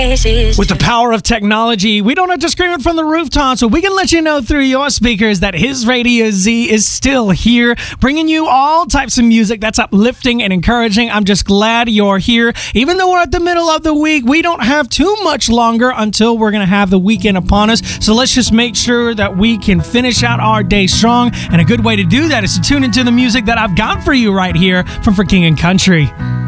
With the power of technology, we don't have to scream it from the rooftop, so we can let you know through your speakers that His Radio Z is still here, bringing you all types of music that's uplifting and encouraging. I'm just glad you're here. Even though we're at the middle of the week, we don't have too much longer until we're going to have the weekend upon us. So let's just make sure that we can finish out our day strong. And a good way to do that is to tune into the music that I've got for you right here from For King and Country.